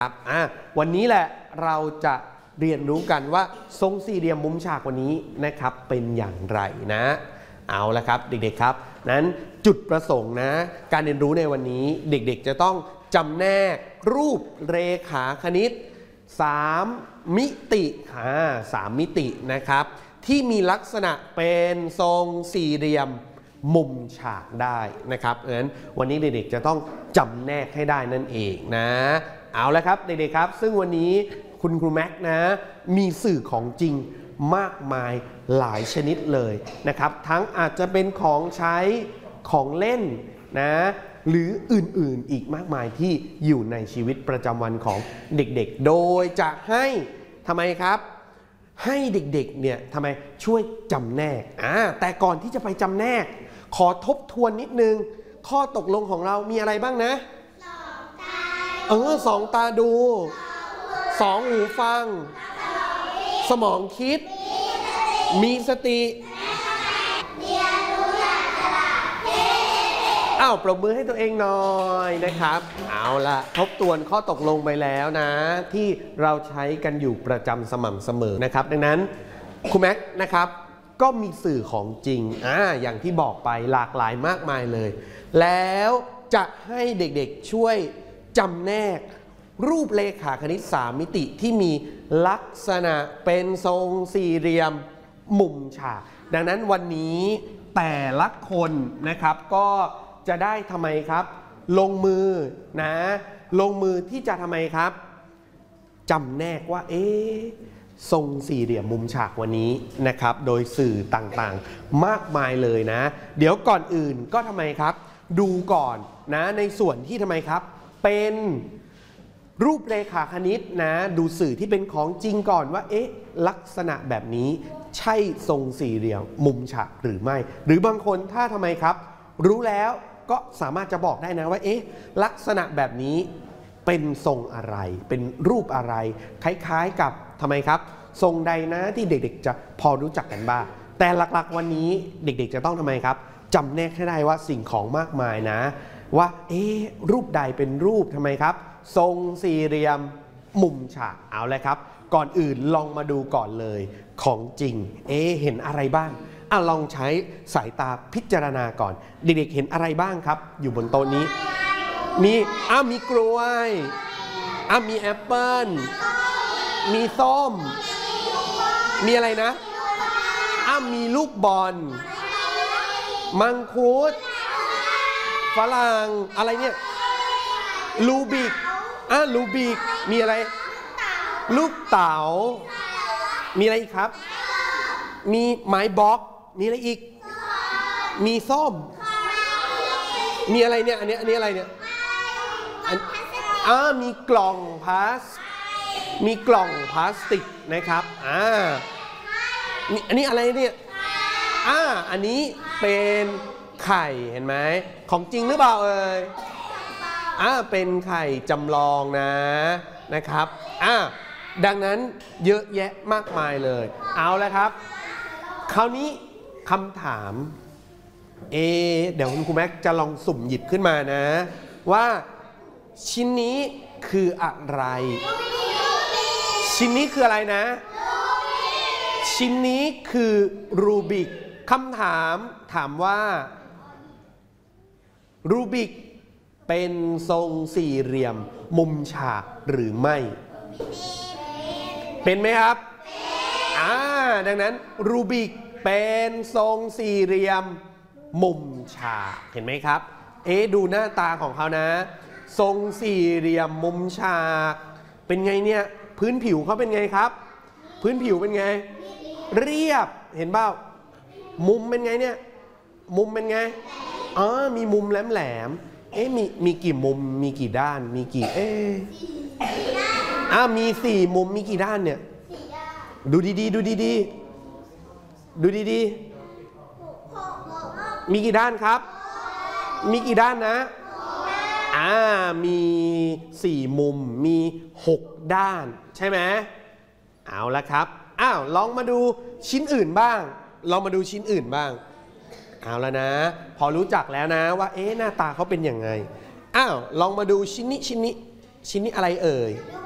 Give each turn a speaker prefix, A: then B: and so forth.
A: ครับวันนี้แหละเราจะเรียนรู้กันว่าทรงสี่เหลี่ยมมุมฉากวันนี้นะครับเป็นอย่างไรนะเอาละครับเด็กๆครับนั้นจุดประสงค์นะการเรียนรู้ในวันนี้เด็กๆจะต้องจำแนกรูปเรขาคณิต3มิติ3มิตินะครับที่มีลักษณะเป็นทรงสี่เหลี่ยมมุมฉากได้นะครับเพราะฉะนั้นวันนี้เด็กๆจะต้องจำแนกให้ได้นั่นเองนะเอาละครับเด็กๆครับซึ่งวันนี้คุณครูแม็กนะมีสื่อของจริงมากมายหลายชนิดเลยนะครับทั้งอาจจะเป็นของใช้ของเล่นนะหรืออื่นๆอีกมากมายที่อยู่ในชีวิตประจำวันของเด็กๆโดยจะให้ทำไมครับให้เด็กๆเนี่ยทำไมช่วยจำแนกแต่ก่อนที่จะไปจำแนกขอทบทวนนิดนึงข้อตกลงของเรามีอะไรบ้างนะสองตาดูสองหูฟังสมองคิดมีสติปรบมือให้ตัวเองหน่อยนะครับเอาละทบทวนข้อตกลงไปแล้วนะที่เราใช้กันอยู่ประจำสม่ำเสมอนะครับดังนั้นครูแม็กนะครับก็มีสื่อของจริงอย่างที่บอกไปหลากหลายมากมายเลยแล้วจะให้เด็กๆช่วยจำแนกรูปเรขาคณิต3มิติที่มีลักษณะเป็นทรงสี่เหลี่ยมมุมฉากดังนั้นวันนี้แต่ละคนนะครับก็จะได้ทำไมครับลงมือนะลงมือที่จะทำไมครับจำแนกว่าทรงสี่เหลี่ยมมุมฉากวันนี้นะครับโดยสื่อต่างๆมากมายเลยนะเดี๋ยวก่อนอื่นก็ทำไมครับดูก่อนนะในส่วนที่ทำไมครับเป็นรูปเรขาคณิตนะดูสื่อที่เป็นของจริงก่อนว่าลักษณะแบบนี้ใช่ทรงสี่เหลี่ยมมุมฉากหรือไม่หรือบางคนถ้าทำไมครับรู้แล้วก็สามารถจะบอกได้นะว่าลักษณะแบบนี้เป็นทรงอะไรเป็นรูปอะไรคล้ายๆกับทำไมครับทรงใดนะที่เด็กๆจะพอรู้จักกันบ้างแต่หลักๆวันนี้เด็กๆจะต้องทำไมครับจำแนกให้ได้ว่าสิ่งของมากมายนะว่ารูปใดเป็นรูปทำไมครับทรงสี่เหลี่ยมมุมฉากเอาเลยครับก่อนอื่นลองมาดูก่อนเลยของจริงเห็นอะไรบ้างลองใช้สายตาพิจารณาก่อนเด็กๆเห็นอะไรบ้างครับอยู่บนโต๊ะนี้มีกล้วยมีแอปเปิ้ลมีส้มมีอะไรนะมีลูกบอลมังคุดฝรั่งอะไรเนี่ยลูบิกลูบิกมีอะไรลูกเต๋ามีอะไรอีกครับมีไม้บล็อกมีอะไรอีกมีส้มมีอะไรเนี่ยอันนี้อะไรเนี่ยมีกล่องพลาสติกนะครับอันนี้อะไรเนี่ยอันนี้เป็นไข่เห็นไหมของจริงหรือเปล่าเป็นไข่จำลองนะครับดังนั้นเยอะแยะมากมายเลยเอาแล้วครับคราวนี้คำถามเดี๋ยวคุณครูแม็กจะลองสุ่มหยิบขึ้นมานะว่าชิ้นนี้คืออะไรชิ้นนี้คืออะไรนะชิ้นนี้คือรูบิกคำถามว่ารูบิกเป็นทรงสี่เหลี่ยมมุมฉากหรือไม่เป็นไหมครับดังนั้นรูบิกเป็นทรงสี่เหลี่ยมมุมฉากเห็นไหมครับดูหน้าตาของเขานะทรงสี่เหลี่ยมมุมฉากเป็นไงเนี่ยพื้นผิวเขาเป็นไงครับพื้นผิวเป็นไงเรียบเห็นเปล่ามุมเป็นไงเนี่ยมุมเป็นไงมีมุมแหลมมีกี่มุมมีกี่ด้านมีกี่มี4มุมมีกี่ด้านเนี่ยดูดีๆมีกี่ด้านครับมีกี่ด้านนะมี4มุมมี6ด้านใช่ไหมเอาละครับลองมาดูชิ้นอื่นบ้างเอาแล้วนะพอรู้จักแล้วนะว่าหน้าตาเขาเป็นยังไงลองมาดูชิ้นนี้ชิ้นนี้อะไรเอ่ย